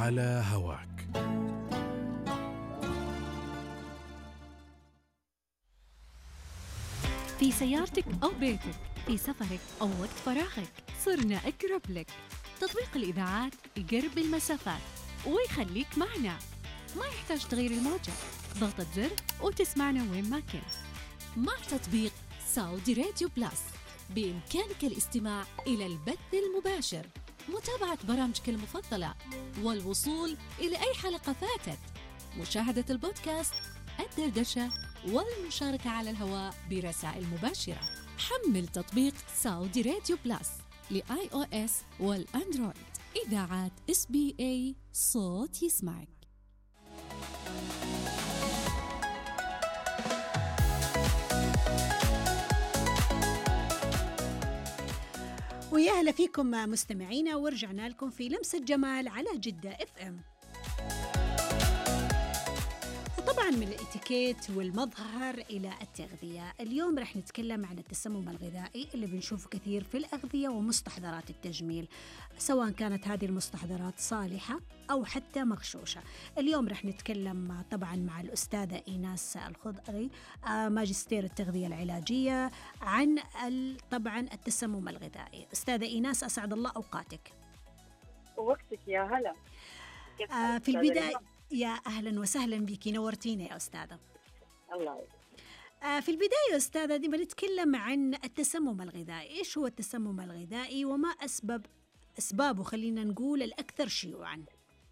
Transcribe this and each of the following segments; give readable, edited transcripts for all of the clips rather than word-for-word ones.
على هواك. في سيارتك أو بيتك، في سفرك أو وقت فراغك، صرنا أقرب لك. تطبيق الإذاعات يقرب المسافات ويخليك معنا، ما يحتاج تغير الموجة، ضغطة زر وتسمعنا وين ما كنت. مع تطبيق سعودي راديو بلس بإمكانك الاستماع إلى البث المباشر، متابعة برامجك المفضلة، والوصول إلى أي حلقة فاتت، مشاهدة البودكاست، الدردشة، والمشاركة على الهواء برسائل مباشرة. حمل تطبيق سعودي راديو بلس لآي أو إس والأندرويد. إذاعات SBA، صوت يسمعك. ويا هلا فيكم مستمعينا، ورجعنا لكم في لمسة جمال على جدة FM. وطبعا من الاتيكيت والمظهر إلى التغذية، اليوم رح نتكلم عن التسمم الغذائي اللي بنشوفه كثير في الأغذية ومستحضرات التجميل، سواء كانت هذه المستحضرات صالحة أو حتى مغشوشة. اليوم رح نتكلم طبعا مع الأستاذة إيناس الخضري، ماجستير التغذية العلاجية، عن طبعا التسمم الغذائي. أستاذة إيناس، أسعد الله أوقاتك. ووقتك يا هلا. في البداية يا أهلا وسهلا بك، نورتينا يا أستاذة. الله يسلمك. في البداية يا أستاذة دي بنتكلم عن التسمم الغذائي. إيش هو التسمم الغذائي وما أسبابه، خلينا نقول الأكثر شيوعا؟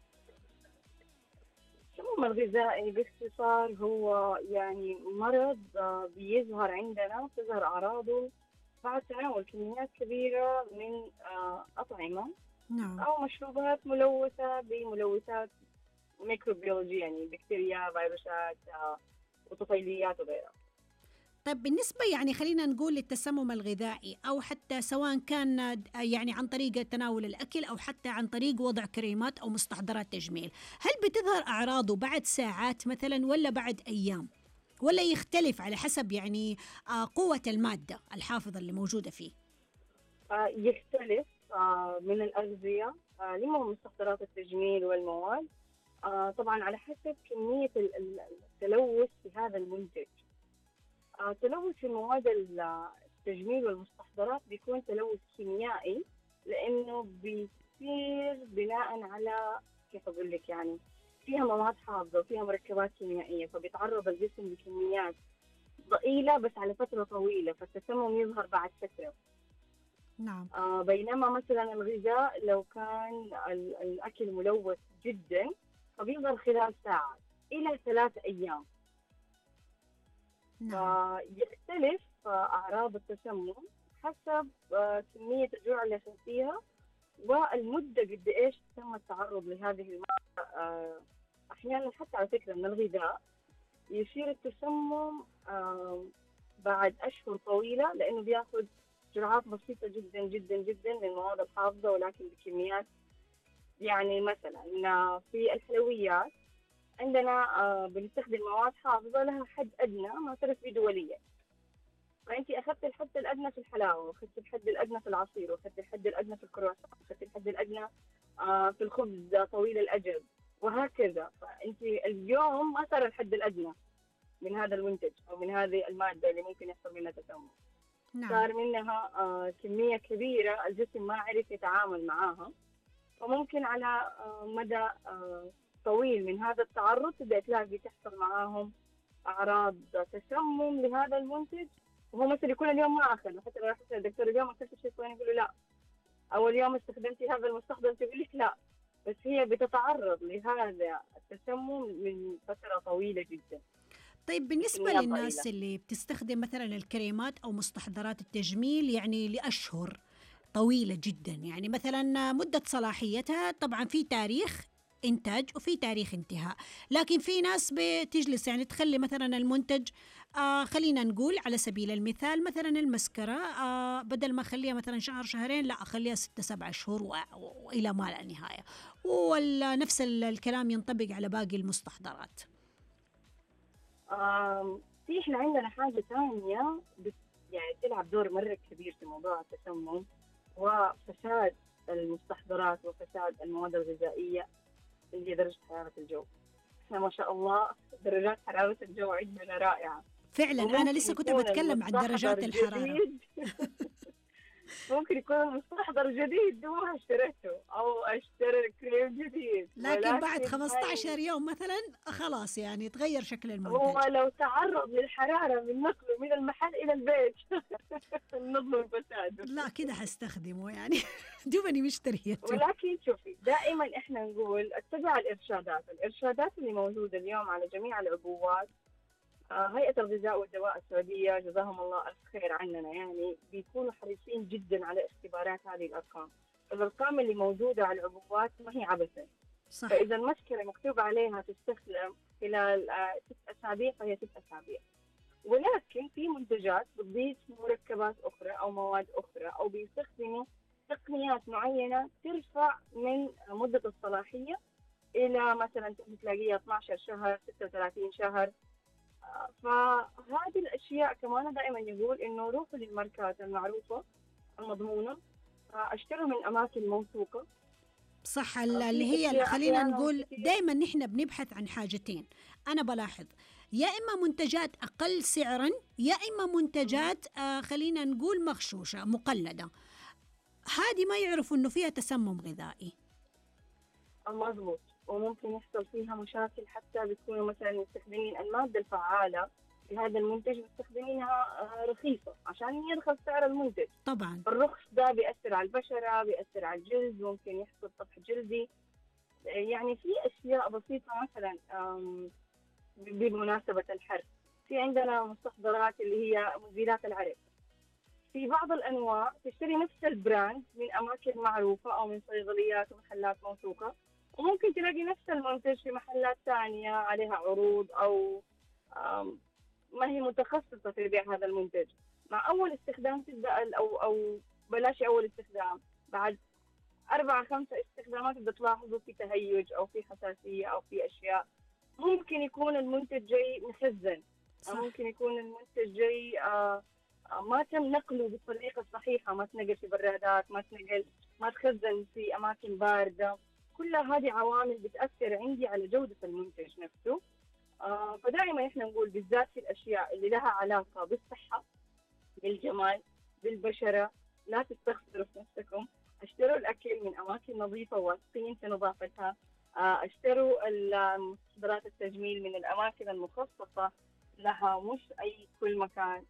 التسمم الغذائي باختصار هو يعني مرض بيظهر عندنا، تظهر أعراضه بعد تناول كميات كبيرة من أطعمة نعم. أو مشروبات ملوثة بملوثات ميكروبيولوجية، يعني بكتيريا، فيروسات، وطفيليات وغيرها. طيب بالنسبة يعني خلينا نقول للتسمم الغذائي، أو حتى سواء كان يعني عن طريق تناول الأكل أو حتى عن طريق وضع كريمات أو مستحضرات تجميل، هل بتظهر أعراضه بعد ساعات مثلا ولا بعد أيام، ولا يختلف على حسب يعني قوة المادة الحافظة اللي موجودة فيه؟ يختلف من الأغذية لما مستحضرات التجميل والمواد، طبعا على حسب كمية التلوث في هذا المنتج. تلوث في مواد التجميل والمستحضرات بيكون تلوث كيميائي، لأنه بيصير بناء على كيف أقول لك، يعني فيها مواد حافظة وفيها مركبات كيميائية، فبيتعرض الجسم لكميات ضئيلة بس على فترة طويلة، فالتسمم يظهر بعد فترة. نعم. بينما مثلا الغذاء لو كان الأكل ملوث جدا فبيظهر خلال ساعة إلى 3 أيام. نعم. يختلف أعراض التسمم حسب كمية الجرعة اللي أخذتيها والمدة قد إيش تم التعرض لهذه المادة. أحيانا حتى على فكرة من الغذاء يصير التسمم بعد أشهر طويلة، لأنه بياخذ جرعات بسيطة جدا جدا جدا من المواد الحافظة ولكن بكميات. يعني مثلا في الحلويات عندنا بنستخدم مواد حافظة لها حد أدنى معترف به دوليا، فأنت أخذت الحد الأدنى في الحلاوة، وأخذت الحد الأدنى في العصير، وأخذت الحد الأدنى في الكرواسون، وأخذت الحد الأدنى في الخبز طويل الأجل، وهكذا. فأنت اليوم ما صار الحد الأدنى من هذا المنتج أو من هذه المادة اللي ممكن يحصل منها تسمم. نعم. صار منها كمية كبيرة الجسم ما عرف يتعامل معاها، فممكن على مدى طويل من هذا التعرض تبدأ تلاقي تحصل معاهم أعراض تسمم لهذا المنتج، وهو مثلا يكون اليوم ما أخذ، حتى لو رحت الدكتور اليوم أكلت شيء ثاني يقول له لا، أول يوم استخدمتي هذا المستحضر تقول لك لا، بس هي بتتعرض لهذا التسمم من فترة طويلة جدا. طيب بالنسبة للناس اللي بتستخدم مثلا الكريمات أو مستحضرات التجميل يعني لأشهر طويلة جدا، يعني مثلا مدة صلاحيتها طبعا في تاريخ إنتاج وفي تاريخ انتهاء، لكن في ناس بتجلس يعني تخلي مثلا المنتج خلينا نقول على سبيل المثال مثلا المسكرة بدل ما أخليها مثلا شهر شهرين، لا أخليها 6-7 شهور وإلى ما لا نهاية. ونفس الكلام ينطبق على باقي المستحضرات. في إحنا عندنا حاجة ثانية يعني تلعب دور مرة كبير في موضوع التسمم وفساد المستحضرات وفساد المواد الغذائية، اللي هي درجة حرارة الجو. احنا ما شاء الله درجات حرارة الجو عندنا رائعة. فعلا أنا لسه كنت بتكلم عن درجات الحرارة. ممكن يكون المستحضر جديد وما اشتريته أو اشتري كريم جديد، لكن بعد 15 يوم مثلا خلاص يعني تغير شكل المنتج. هو لو تعرض للحرارة من نقله من المحل إلى البيت نضمن الفساد. لا كده هستخدمه يعني دوبني مشتريته. ولكن شوفي دائما احنا نقول اتبع الإرشادات اللي موجودة اليوم على جميع العبوات. هيئة الغذاء والدواء السعودية جزاهم الله ألف خير عننا، يعني بيكونوا حريصين جدا على اختبارات هذه الأرقام. الأرقام اللي موجودة على العبوات ما هي عبثا. صح. فإذا المسكرة مكتوب عليها تستخدم خلال 6 أسابيع فهي 6 أسابيع. ولكن في منتجات بتضيف مركبات أخرى أو مواد أخرى أو بيستخدموا تقنيات معينة ترفع من مدة الصلاحية إلى مثلا تلاقيها 12 شهر 36 شهر. فهذه الأشياء كمان دائما يقول إنه روحوا للماركات المعروفة المضمونة، اشتروا من أماكن موثوقة. صح. اللي هي خلينا نقول دائما نحن بنبحث عن حاجتين. أنا بلاحظ يا إما منتجات أقل سعرا يا إما منتجات خلينا نقول مغشوشة مقلدة. هذه ما يعرفوا إنه فيها تسمم غذائي. مضبوط. وممكن يحصل فيها مشاكل، حتى بيكونوا مثلا مستخدمين المادة الفعالة في هذا المنتج مستخدمينها رخيصة عشان يرخص سعر المنتج. طبعا الرخص ده بيأثر على البشرة، بيأثر على الجلد، ممكن يحصل طفح جلدي. يعني في أشياء بسيطة مثلا بمناسبة الحر في عندنا مستحضرات اللي هي مزيلات العرق. في بعض الأنواع تشتري نفس البراند من أماكن معروفة أو من صيدليات ومحلات موثوقة، وممكن تلاقي نفس المنتج في محلات ثانية عليها عروض أو ما هي متخصصة في بيع هذا المنتج. مع أول استخدام تبدأ أو بلاش أول استخدام، بعد 4-5 استخدامات بتلاحظوا في تهيج أو في حساسية أو في أشياء. ممكن يكون المنتج جاي مخزن، ممكن يكون المنتج جاي ما تم نقله بالطريقة الصحيحة، ما تنقل في برادات، ما تخزن في أماكن باردة. كل هذه عوامل بتأثر عندي على جودة المنتج نفسه. فدائما احنا نقول بالذات في الأشياء اللي لها علاقة بالصحة، بالجمال، بالبشرة، لا تستخسروا في نفسكم. اشتروا الأكل من أماكن نظيفة واثقين في نظافتها. اشتروا مستحضرات التجميل من الأماكن المخصصة لها، مش أي كل مكان.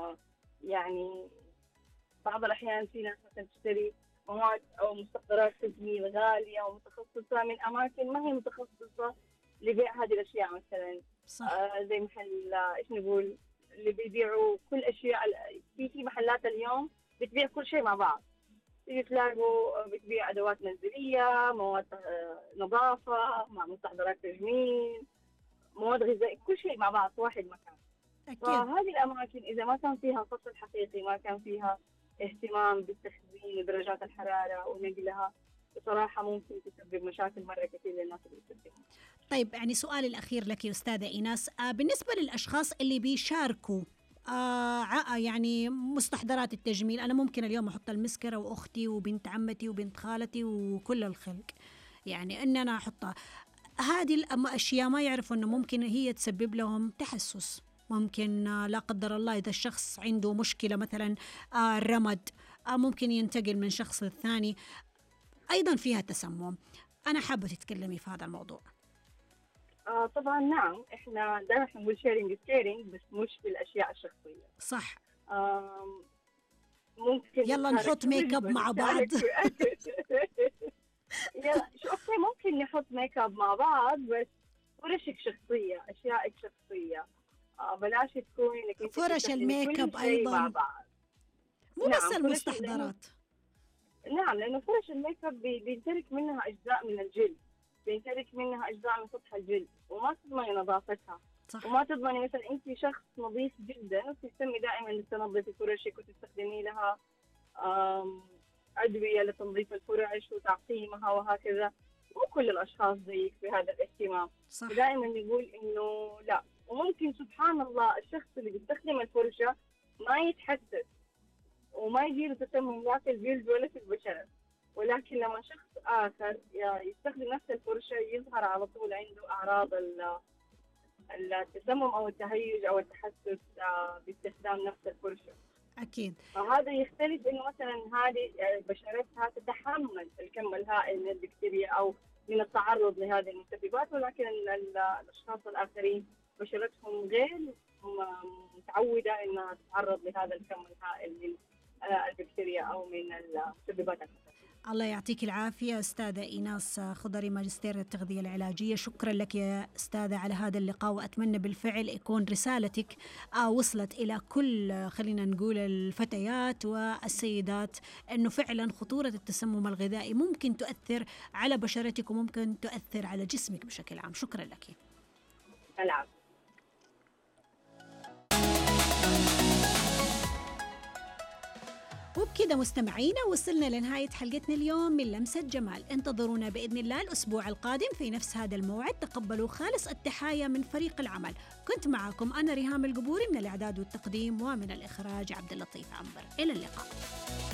يعني بعض الأحيان في ناس مثلا تشتري مواد أو مستحضرات تجميل غالية ومتخصصة من أماكن ما هي متخصصة لبيع هذه الأشياء. مثلا زي محل إيش نقول اللي بيبيعوا كل أشياء. في محلات اليوم بتبيع كل شيء مع بعض. تيجي تلاقوا بتبيع أدوات منزلية، مواد نظافة مع مستحضرات تجميل، مواد غذائية، كل شيء مع بعض في واحد مكان. فهذه الأماكن إذا ما كان فيها فصل حقيقي، ما كان فيها اهتمام بالتخزين ودرجات الحرارة ونقلها، بصراحة ممكن تسبب مشاكل مرة كثير للناس اللي يستخدمها. طيب يعني سؤالي الأخير لك يا أستاذة إيناس، بالنسبة للأشخاص اللي بيشاركوا يعني مستحضرات التجميل، أنا ممكن اليوم أحط المسكرة وأختي وبنت عمتي وبنت خالتي وكل الخلق، يعني إن أنا أحطها. هذه الأشياء ما يعرفوا أنه ممكن هي تسبب لهم تحسس، ممكن لا قدر الله إذا الشخص عنده مشكلة مثلا الرمد ممكن ينتقل من شخص للثاني، أيضا فيها تسمم. أنا حابة تتكلمي في هذا الموضوع. طبعا نعم، إحنا دائما نقول شيرينج كيرينج، بس مش في الأشياء الشخصية. صح. ممكن يلا نحط ميك اب مع بعض. يلا أوكي ممكن نحط ميك اب مع بعض، بس فرشك شخصية، أشيائك شخصية. بلاش تكون إنك فرش الميك اب أيضا مع بعض. مو بس المستحضرات. نعم، لأنه فرش الميك اب بينترك منها أجزاء من الجلد، بينترك منها أجزاء من سطح الجلد، وما تضمني نظافتها. صح. وما تضمني مثلا أنت شخص نظيف جدا وتهتمي دائما تنظفي فرشك وتستخدمي لها أدوية لتنظيف الفرش وتعقيمها وهكذا. مو كل الأشخاص زيك بهذا الاهتمام. دائما نقول إنه لا. وممكن سبحان الله الشخص اللي بيستخدم الفرشة ما يتحسس وما يجيله تسمم لا في الجلد ولا في البشرة. ولكن لما شخص آخر يستخدم نفس الفرشة يظهر على طول عنده أعراض التسمم أو التهيج أو التحسس باستخدام نفس الفرشة. أكيد. فهذا يختلف إنه مثلا هذه بشرتها تتحمل الكم الهائل من البكتيريا أو من التعرض لهذه المسببات، ولكن الأشخاص الآخرين بشرتهم غير متعودة إنها تتعرض لهذا الكم الهائل من البكتيريا أو من المسببات. الله يعطيك العافية أستاذة إيناس خضري، ماجستير التغذية العلاجية. شكرا لك يا أستاذة على هذا اللقاء، وأتمنى بالفعل يكون رسالتك وصلت إلى كل خلينا نقول الفتيات والسيدات أنه فعلا خطورة التسمم الغذائي ممكن تؤثر على بشرتك وممكن تؤثر على جسمك بشكل عام. شكرا لك. العب. وبكذا مستمعينا وصلنا لنهاية حلقتنا اليوم من لمسة جمال. انتظرونا بإذن الله الأسبوع القادم في نفس هذا الموعد. تقبلوا خالص التحايا من فريق العمل. كنت معكم أنا ريهام القبوري من الإعداد والتقديم، ومن الإخراج عبد اللطيف عنبر. إلى اللقاء.